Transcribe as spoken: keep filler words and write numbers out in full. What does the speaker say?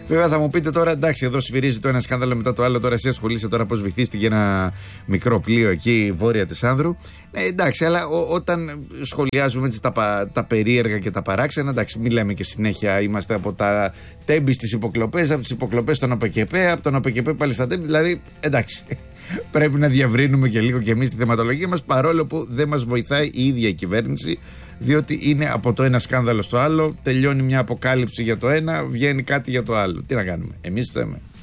Βέβαια θα μου πείτε τώρα, εντάξει, εδώ σφυρίζει το ένα σκάνδαλο μετά το άλλο. Τώρα εσύ ασχολείσαι τώρα πώς βυθίστηκε ένα μικρό πλοίο εκεί βόρεια της Άνδρου. Ναι, εντάξει, αλλά ό, όταν σχολιάζουμε έτσι, τα, τα περίεργα και τα παράξενα, εντάξει, μην λέμε και συνέχεια είμαστε από τα τέμπη στις υποκλοπές, από τις υποκλοπές στον ΟΠΕΚΕΠΕ, από τον ΟΠΕΚΕΠΕ πάλι στα τέμπη. Δηλαδή, εντάξει, πρέπει να διαβρύνουμε και λίγο και εμείς τη θεματολογία μας, παρόλο που δεν μας βοηθάει η ίδια η κυβέρνηση. Διότι είναι από το ένα σκάνδαλο στο άλλο, τελειώνει μια αποκάλυψη για το ένα, βγαίνει κάτι για το άλλο. Τι να κάνουμε, εμείς το θέμε.